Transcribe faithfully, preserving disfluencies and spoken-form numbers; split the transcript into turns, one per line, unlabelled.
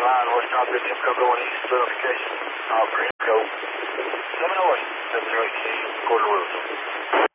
line, West Top Big Simcoe going east, verification. All green, go. seven oh eight, seven oh eight, Gordon Wilson.